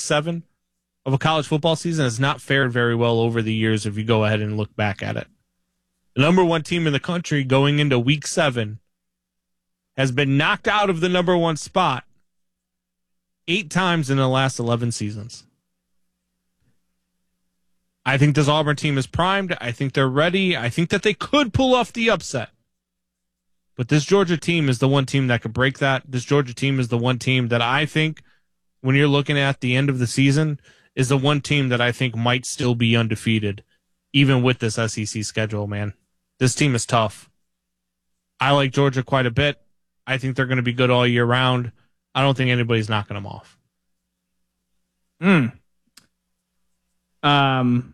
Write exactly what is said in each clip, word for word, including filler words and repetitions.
seven of a college football season has not fared very well over the years if you go ahead and look back at it. The number one team in the country going into week seven has been knocked out of the number one spot eight times in the last eleven seasons. I think this Auburn team is primed. I think they're ready. I think that they could pull off the upset. But this Georgia team is the one team that could break that. This Georgia team is the one team that I think, when you're looking at the end of the season, is the one team that I think might still be undefeated, even with this S E C schedule, man. This team is tough. I like Georgia quite a bit. I think they're going to be good all year round. I don't think anybody's knocking them off. Hmm. Um.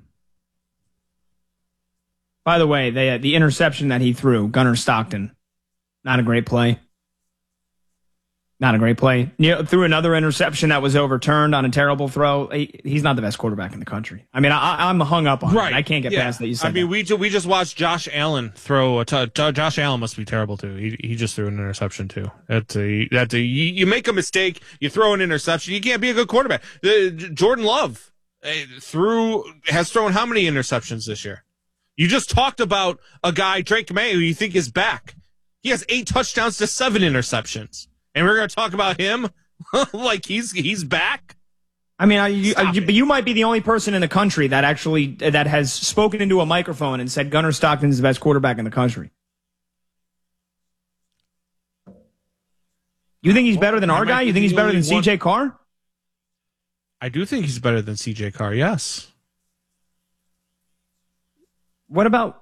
By the way, the the interception that he threw, Gunnar Stockton, not a great play. Not a great play. You know, threw another interception that was overturned on a terrible throw. He, he's not the best quarterback in the country. I mean, I, I'm hung up on right. it. I can't get yeah. past that. You said I mean, that. we ju- we just watched Josh Allen throw a t- t- Josh Allen must be terrible too. He he just threw an interception too. That's a that's a you, you make a mistake, you throw an interception. You can't be a good quarterback. The, Jordan Love uh, threw has thrown how many interceptions this year? You just talked about a guy, Drake May, who you think is back. He has eight touchdowns to seven interceptions. And we're going to talk about him like he's he's back. I mean, I, you, I, you, but you might be the only person in the country that actually that has spoken into a microphone and said Gunnar Stockton is the best quarterback in the country. You think he's better than our guy? You think he's better than C J Carr? I do think he's better than C J Carr. Yes. What about?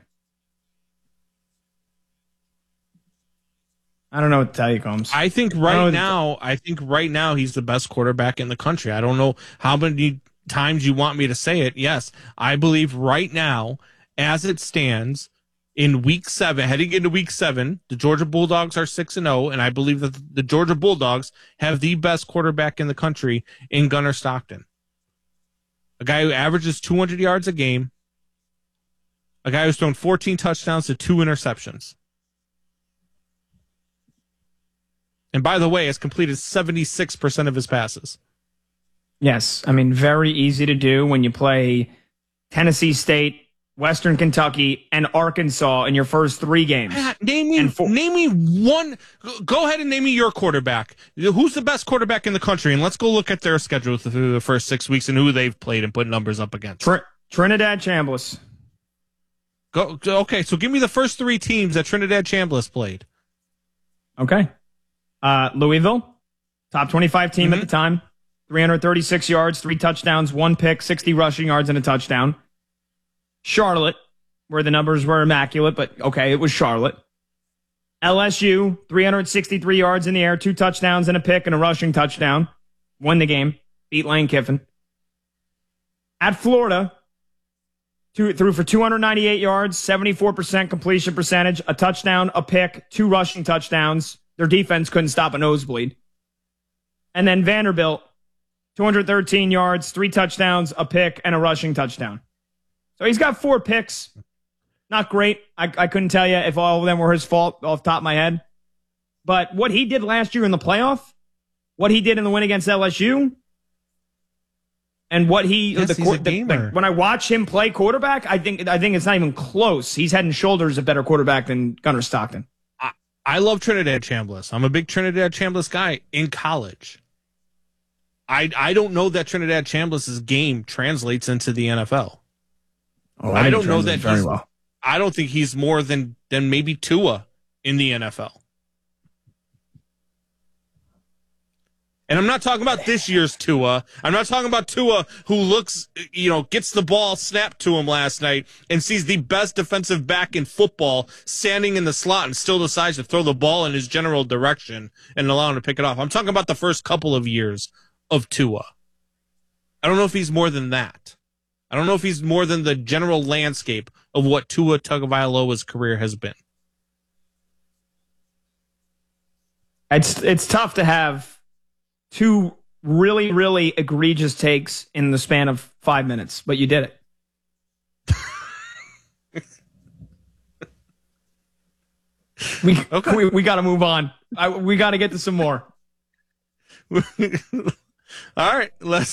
I don't know what to tell you, Combs. I think right I now, I think right now he's the best quarterback in the country. I don't know how many times you want me to say it. Yes, I believe right now, as it stands, in week seven, heading into week seven, the Georgia Bulldogs are six and zero, and I believe that the Georgia Bulldogs have the best quarterback in the country in Gunnar Stockton, a guy who averages two hundred yards a game, a guy who's thrown fourteen touchdowns to two interceptions. And by the way, has completed seventy-six percent of his passes. Yes. I mean, very easy to do when you play Tennessee State, Western Kentucky, and Arkansas in your first three games. Matt, name me, four- name me one. Go ahead and name me your quarterback. Who's the best quarterback in the country? And let's go look at their schedule through the first six weeks and who they've played and put numbers up against. Tr- Trinidad Chambliss. Go. Okay, so give me the first three teams that Trinidad Chambliss played. Okay. Uh, Louisville, top twenty-five team mm-hmm. at the time, three hundred thirty-six yards, three touchdowns, one pick, sixty rushing yards, and a touchdown. Charlotte, where the numbers were immaculate, but okay, it was Charlotte. L S U, three hundred sixty-three yards in the air, two touchdowns and a pick and a rushing touchdown. Won the game, beat Lane Kiffin. At Florida, two, threw for two hundred ninety-eight yards, seventy-four percent completion percentage, a touchdown, a pick, two rushing touchdowns. Their defense couldn't stop a nosebleed. And then Vanderbilt, two hundred thirteen yards, three touchdowns, a pick, and a rushing touchdown. So he's got four picks. Not great. I, I couldn't tell you if all of them were his fault off the top of my head. But what he did last year in the playoff, what he did in the win against L S U, and what he yes, the, he's a the, gamer. the when I watch him play quarterback, I think I think it's not even close. He's head and shoulders a better quarterback than Gunnar Stockton. I love Trinidad Chambliss. I'm a big Trinidad Chambliss guy in college. I I don't know that Trinidad Chambliss's game translates into the N F L. Oh, I, I don't know that very he's, well. I don't think he's more than than maybe Tua in the N F L. And I'm not talking about this year's Tua. I'm not talking about Tua who looks, you know, gets the ball snapped to him last night and sees the best defensive back in football standing in the slot and still decides to throw the ball in his general direction and allow him to pick it off. I'm talking about the first couple of years of Tua. I don't know if he's more than that. I don't know if he's more than the general landscape of what Tua Tagovailoa's career has been. It's it's tough to have two really, really egregious takes in the span of five minutes, but you did it. we okay. we, we got to move on. I, we got to get to some more. All right, let's